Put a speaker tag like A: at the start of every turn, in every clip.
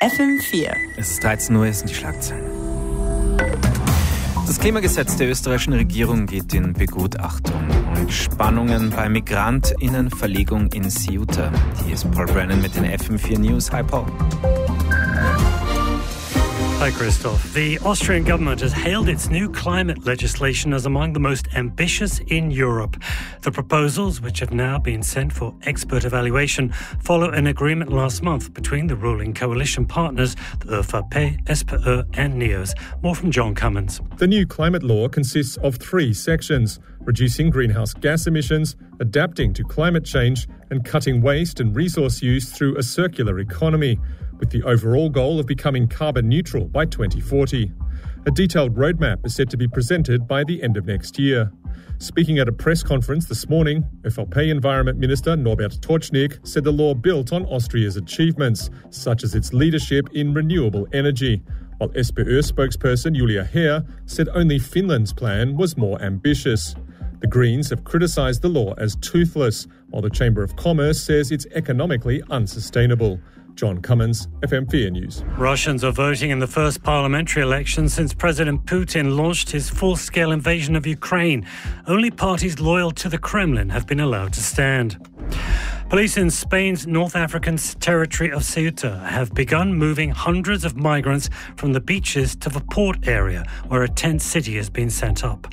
A: FM4.
B: Es ist 13 Uhr, es sind die Schlagzeilen. Das Klimagesetz der österreichischen Regierung geht in Begutachtung und Spannungen bei MigrantInnenverlegung in Ceuta. Hier ist Paul Brennan mit den FM4 News. Hi Paul.
C: Hi Christoph. The Austrian government has hailed its new climate legislation as among the most ambitious in Europe. The proposals, which have now been sent for expert evaluation, follow an agreement last month between the ruling coalition partners, the ÖVP, SPÖ and NEOS. More from John Cummins.
D: The new climate law consists of 3 sections: reducing greenhouse gas emissions, adapting to climate change, and cutting waste and resource use through a circular economy, with the overall goal of becoming carbon neutral by 2040. A detailed roadmap is set to be presented by the end of next year. Speaking at a press conference this morning, ÖVP Environment Minister Norbert Tocznik said the law built on Austria's achievements, such as its leadership in renewable energy, while SPÖ spokesperson Julia Herr said only Finland's plan was more ambitious. The Greens have criticised the law as toothless, while the Chamber of Commerce says it's economically unsustainable. John Cummins, FM4 News.
C: Russians are voting in the first parliamentary election since President Putin launched his full-scale invasion of Ukraine. Only parties loyal to the Kremlin have been allowed to stand. Police in Spain's North African territory of Ceuta have begun moving hundreds of migrants from the beaches to the port area, where a tent city has been set up.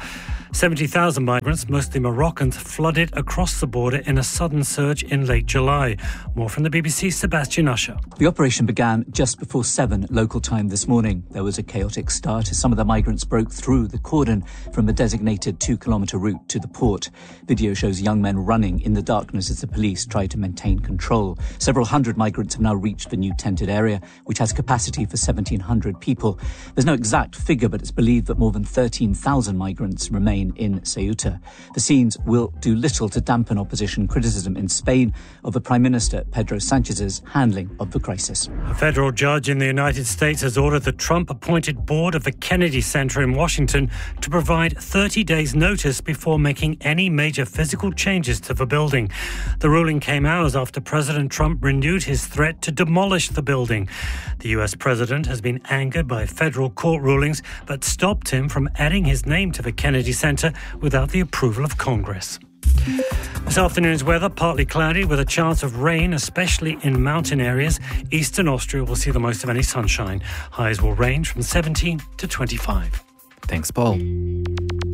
C: 70,000 migrants, mostly Moroccans, flooded across the border in a sudden surge in late July. More from the BBC's Sebastian Usher.
E: The operation began just before 7 local time this morning. There was a chaotic start as some of the migrants broke through the cordon from the designated 2-kilometre route to the port. Video shows young men running in the darkness as the police tried to maintain control. Several hundred migrants have now reached the new tented area, which has capacity for 1,700 people. There's no exact figure, but it's believed that more than 13,000 migrants remain in Ceuta. The scenes will do little to dampen opposition criticism in Spain of the Prime Minister Pedro Sanchez's handling of the crisis.
C: A federal judge in the United States has ordered the Trump-appointed board of the Kennedy Center in Washington to provide 30 days' notice before making any major physical changes to the building. The ruling came hours after President Trump renewed his threat to demolish the building. The U.S. president has been angered by federal court rulings, but stopped him from adding his name to the Kennedy Center without the approval of Congress. This afternoon's weather, partly cloudy with a chance of rain, especially in mountain areas. Eastern Austria will see the most of any sunshine. Highs will range from 17 to 25.
B: Thanks, Paul.